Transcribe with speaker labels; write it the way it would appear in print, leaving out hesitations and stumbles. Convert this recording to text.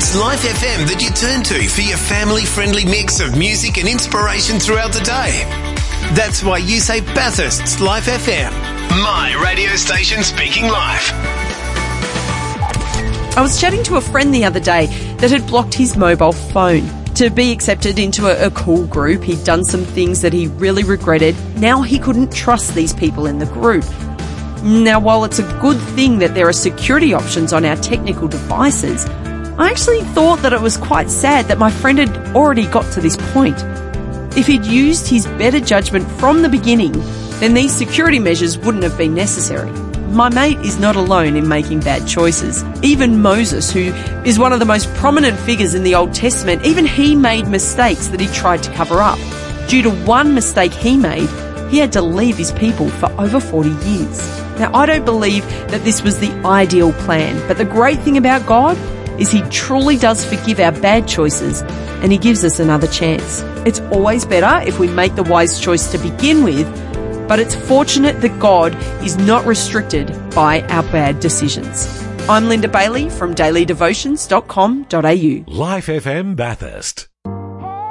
Speaker 1: It's Life FM that you turn to for your family-friendly mix of music and inspiration throughout the day. That's why you say Bathurst's Life FM. My radio station speaking life.
Speaker 2: I was chatting to a friend the other day that had blocked his mobile phone. To be accepted into a cool group, he'd done some things that he really regretted. Now he couldn't trust these people in the group. Now, while it's a good thing that there are security options on our technical devices, I actually thought that it was quite sad that my friend had already got to this point. If he'd used his better judgment from the beginning, then these security measures wouldn't have been necessary. My mate is not alone in making bad choices. Even Moses, who is one of the most prominent figures in the Old Testament, even he made mistakes that he tried to cover up. Due to one mistake he made, he had to leave his people for over 40 years. Now, I don't believe that this was the ideal plan, but the great thing about God is he truly does forgive our bad choices and he gives us another chance. It's always better if we make the wise choice to begin with, but it's fortunate that God is not restricted by our bad decisions. I'm Linda Bailey from dailydevotions.com.au.
Speaker 3: Life FM Bathurst.